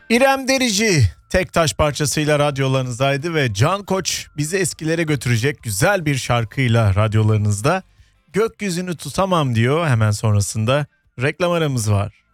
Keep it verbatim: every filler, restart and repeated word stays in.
İrem Derici tek taş parçasıyla radyolarınızdaydı ve Can Koç bizi eskilere götürecek güzel bir şarkıyla radyolarınızda. Gökyüzünü tutamam diyor, hemen sonrasında reklam aramız var.